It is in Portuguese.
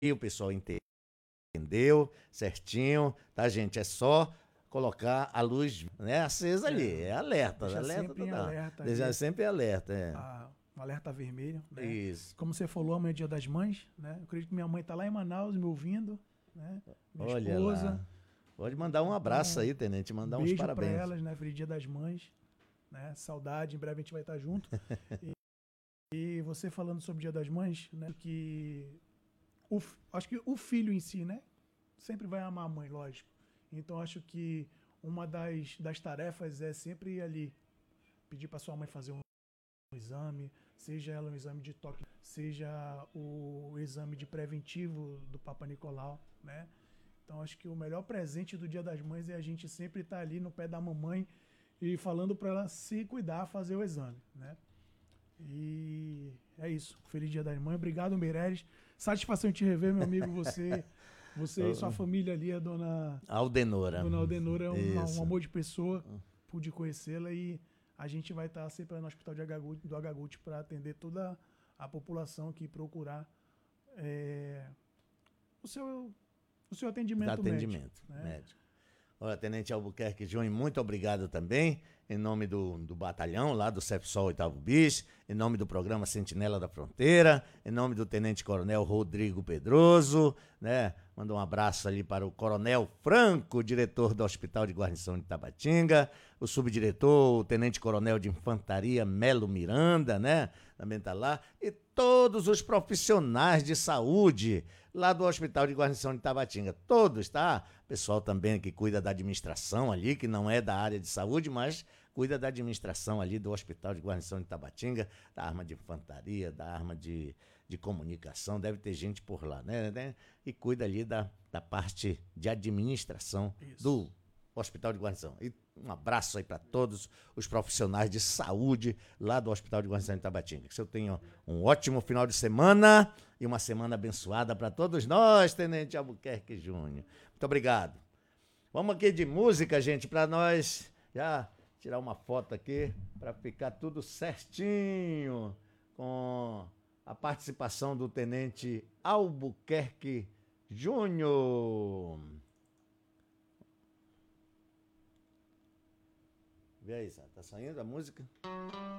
o pessoal entendeu certinho, tá, gente? É só colocar a luz, né, acesa ali, é alerta, Deixa alerta sempre em total. alerta Deixar ali, sempre alerta, um alerta vermelho, né? Isso. Como você falou, amanhã é Dia das Mães, né? Eu acredito que minha mãe tá lá em Manaus me ouvindo, né? Minha Olha esposa. lá. Pode mandar um abraço Então, aí, tenente, um mandar uns beijo para parabéns. elas, né? Feliz Dia das Mães, né? Saudade, em breve a gente vai estar junto. E você falando sobre o Dia das Mães, né? Que acho que o filho em si, né? Sempre vai amar a mãe, lógico. Então acho que uma das tarefas é sempre ir ali, pedir para sua mãe fazer um exame, seja ela um exame de toque, seja o exame de preventivo do Papa Nicolau, né? Então acho que o melhor presente do Dia das Mães é a gente sempre estar ali no pé da mamãe e falando para ela se cuidar, fazer o exame, né? E é isso. Feliz Dia das Mães. Obrigado, Meireles. Satisfação em te rever, meu amigo. Você e sua família ali, a Aldenora. dona Aldenora é um Isso. amor de pessoa. Pude conhecê-la e a gente vai estar sempre no Hospital do Agaguti para atender toda a população que procurar o, seu, o seu atendimento médico. Atendimento Né? médico. Olha, Tenente Albuquerque Júnior, muito obrigado também, em nome do batalhão lá do CEPSOL 8º BIS, em nome do programa Sentinela da Fronteira, em nome do Tenente Coronel Rodrigo Pedroso, né? Manda um abraço ali para o Coronel Franco, diretor do Hospital de Guarnição de Tabatinga, o subdiretor, o Tenente Coronel de Infantaria Melo Miranda, né? Também está lá, e todos os profissionais de saúde lá do Hospital de Guarnição de Tabatinga, todos, tá? Pessoal também que cuida da administração ali, que não é da área de saúde, mas cuida da administração ali do Hospital de Guarnição de Tabatinga, da arma de infantaria, da arma de comunicação, deve ter gente por lá, né? E cuida ali da parte de administração do Hospital de Guarnição. E um abraço aí para todos os profissionais de saúde lá do Hospital de Guarnição de Tabatinga. Que eu tenha um ótimo final de semana e uma semana abençoada para todos nós, Tenente Albuquerque Júnior. Muito obrigado. Vamos aqui de música, gente, para nós já tirar uma foto aqui para ficar tudo certinho com a participação do Tenente Albuquerque Júnior. Vê aí, tá saindo a música?